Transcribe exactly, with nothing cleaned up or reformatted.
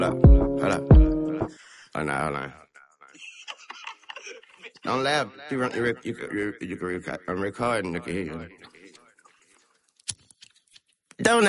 Hold up. Hold up. Oh, no, hold on. Don't laugh. You, run, you, you, you, you, you, I'm recording. You can hear you. Don't